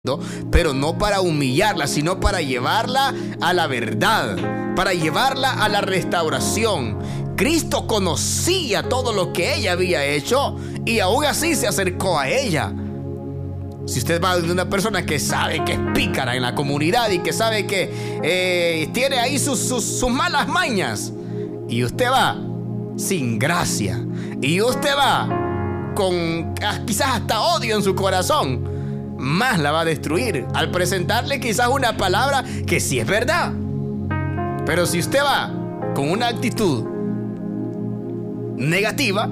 pero no para humillarla, sino para llevarla a la verdad, para llevarla a la restauración. Cristo conocía todo lo que ella había hecho y aún así se acercó a ella. Si usted va de una persona que sabe que es pícara en la comunidad y que sabe que tiene ahí sus malas mañas, y usted va sin gracia, y usted va con quizás hasta odio en su corazón, más la va a destruir al presentarle quizás una palabra que sí es verdad. Pero si usted va con una actitud negativa,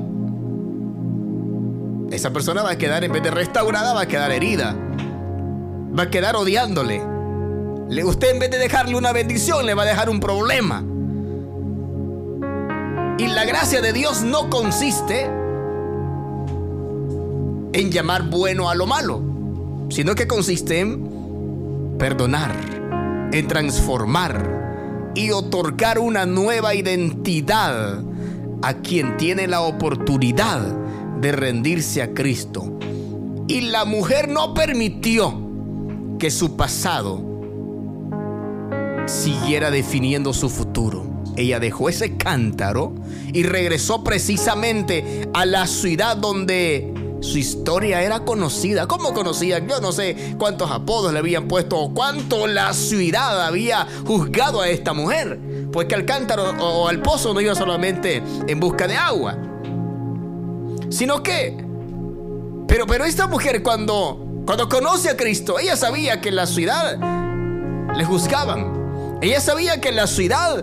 esa persona va a quedar, en vez de restaurada, va a quedar herida, va a quedar odiándole. Usted, en vez de dejarle una bendición, le va a dejar un problema. Y la gracia de Dios no consiste en llamar bueno a lo malo, sino que consiste en perdonar, en transformar y otorgar una nueva identidad a quien tiene la oportunidad de rendirse a Cristo. Y la mujer no permitió que su pasado siguiera definiendo su futuro. Ella dejó ese cántaro y regresó precisamente a la ciudad donde su historia era conocida. ¿Cómo conocida? Yo no sé cuántos apodos le habían puesto o cuánto la ciudad había juzgado a esta mujer, pues que al cántaro o al pozo no iba solamente en busca de agua, sino que pero esta mujer cuando conoce a Cristo, ella sabía que en la ciudad le juzgaban. Ella sabía que en la ciudad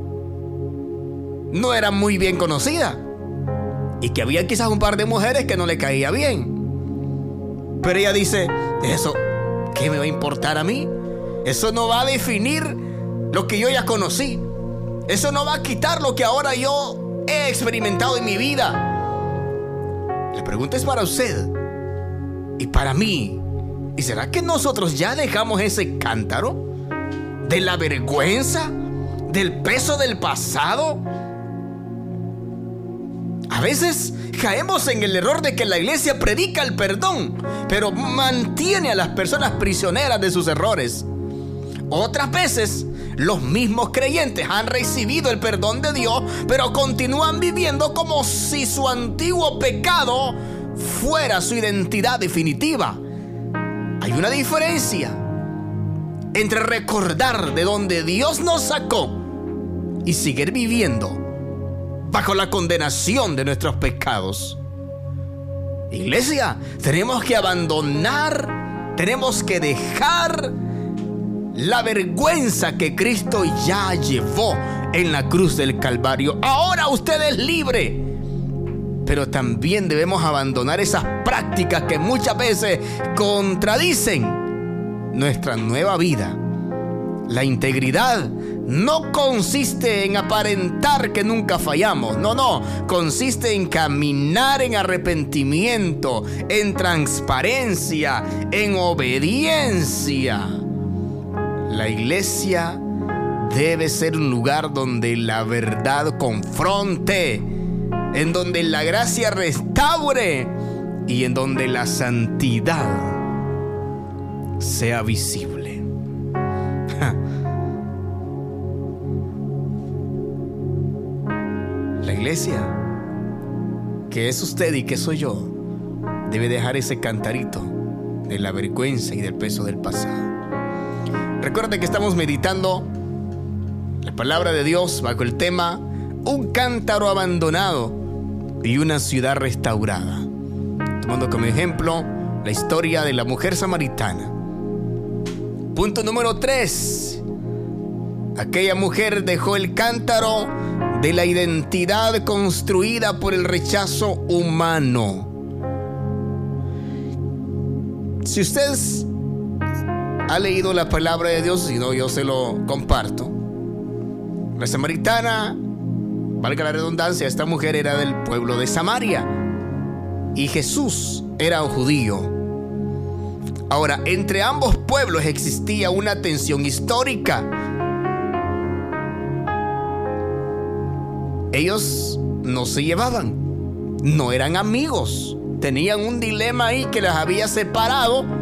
no era muy bien conocida y que había quizás un par de mujeres que no le caía bien. Pero ella dice: ¿eso qué me va a importar a mí? Eso no va a definir lo que yo ya conocí. Eso no va a quitar lo que ahora yo he experimentado en mi vida. La pregunta es para usted y para mí. ¿Y será que nosotros ya dejamos ese cántaro de la vergüenza, del peso del pasado? A veces caemos en el error de que la iglesia predica el perdón, pero mantiene a las personas prisioneras de sus errores. Otras veces los mismos creyentes han recibido el perdón de Dios, pero continúan viviendo como si su antiguo pecado fuera su identidad definitiva. Hay una diferencia entre recordar de donde Dios nos sacó y seguir viviendo bajo la condenación de nuestros pecados. Iglesia, tenemos que abandonar, tenemos que dejar la vergüenza que Cristo ya llevó en la cruz del Calvario. Ahora usted es libre. Pero también debemos abandonar esas prácticas que muchas veces contradicen nuestra nueva vida. La integridad no consiste en aparentar que nunca fallamos. No, consiste en caminar en arrepentimiento, en transparencia, en obediencia. La iglesia debe ser un lugar donde la verdad confronte, en donde la gracia restaure y en donde la santidad sea visible. La iglesia, que es usted y que soy yo, debe dejar ese cantarito de la vergüenza y del peso del pasado. Recuerde que estamos meditando la palabra de Dios bajo el tema un cántaro abandonado y una ciudad restaurada, tomando como ejemplo la historia de la mujer samaritana. Punto número 3. Aquella mujer dejó el cántaro de la identidad construida por el rechazo humano. Si usted ha leído la palabra de Dios, si no, yo se lo comparto. La samaritana, valga la redundancia, esta mujer era del pueblo de Samaria y Jesús era un judío. Ahora, entre ambos pueblos existía una tensión histórica. Ellos no se llevaban, no eran amigos, tenían un dilema ahí que los había separado